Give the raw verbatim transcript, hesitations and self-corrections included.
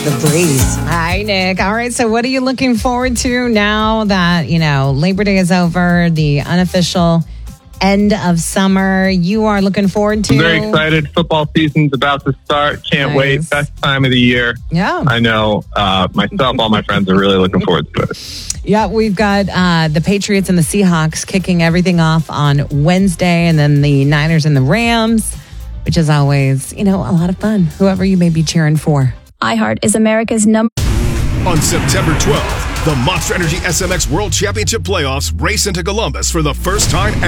The breeze. Hi, Nick. All right. So, what are you looking forward to now that, you know, Labor Day is over, the unofficial end of summer? You are looking forward to? I'm very excited. Football season's about to start. Can't Nice. wait. Best time of the year. Yeah. I know uh, myself, all my friends are really looking forward to it. Yeah, we've got uh, the Patriots and the Seahawks kicking everything off on Wednesday, and then the Niners and the Rams, which is always, you know, a lot of fun, whoever you may be cheering for. iHeart is America's number. On September twelfth, the Monster Energy S M X World Championship Playoffs race into Columbus for the first time ever.